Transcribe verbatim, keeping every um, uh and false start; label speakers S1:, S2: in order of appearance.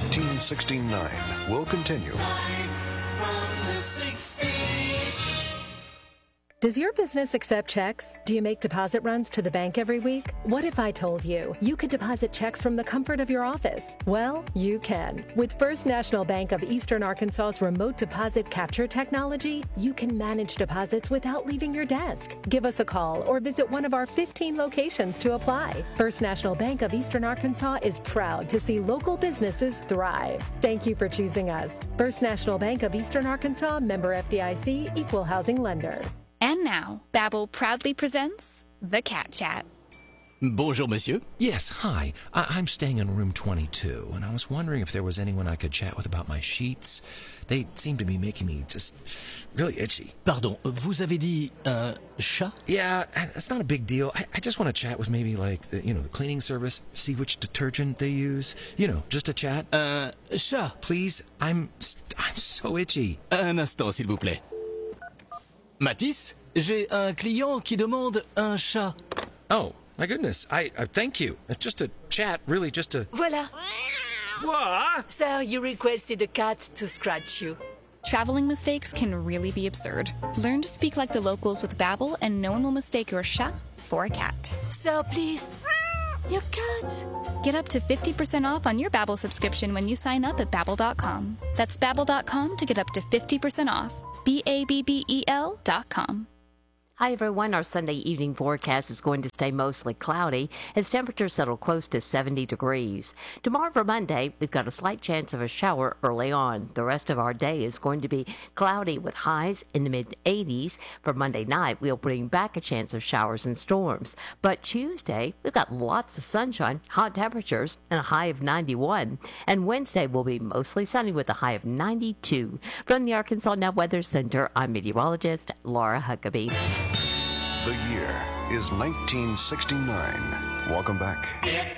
S1: nineteen sixty-nine will continue.
S2: Does your business accept checks? Do you make deposit runs to the bank every week? What if I told you you could deposit checks from the comfort of your office? Well, you can. With First National Bank of Eastern Arkansas's remote deposit capture technology, you can manage deposits without leaving your desk. Give us a call or visit one of our fifteen locations to apply. First National Bank of Eastern Arkansas is proud to see local businesses thrive. Thank you for choosing us. First National Bank of Eastern Arkansas, member F D I C, equal housing lender.
S3: And now, Babbel proudly presents The Cat Chat.
S4: Bonjour, monsieur.
S5: Yes, hi. I- I'm staying in room twenty-two, and I was wondering if there was anyone I could chat with about my sheets. They seem to be making me just really itchy.
S4: Pardon, vous avez dit un chat?
S5: Yeah, it's not a big deal. I, I just want to chat with maybe like, the, you know, the cleaning service, see which detergent they use. You know, just a chat.
S4: Un chat.
S5: Please, I'm, I'm so itchy.
S4: Un instant, s'il vous plaît. Mathis, j'ai un client qui demande un chat.
S5: Oh, my goodness. I, I thank you. It's just a chat, really just a...
S6: Voilà.
S5: What?
S6: Sir, you requested a cat to scratch you.
S3: Traveling mistakes can really be absurd. Learn to speak like the locals with Babbel, and no one will mistake your chat for a cat.
S6: Sir, please. Your cat.
S3: Get up to fifty percent off on your Babbel subscription when you sign up at Babbel dot com. That's Babbel dot com to get up to fifty percent off. B A B B E L dot com.
S7: Hi, everyone. Our Sunday evening forecast is going to stay mostly cloudy as temperatures settle close to seventy degrees. Tomorrow for Monday, we've got a slight chance of a shower early on. The rest of our day is going to be cloudy with highs in the mid eighties. For Monday night, we'll bring back a chance of showers and storms. But Tuesday, we've got lots of sunshine, hot temperatures, and a high of ninety-one. And Wednesday will be mostly sunny with a high of ninety-two. From the Arkansas Now Weather Center, I'm meteorologist Laura Huckabee.
S1: The year is nineteen sixty-nine. Welcome back.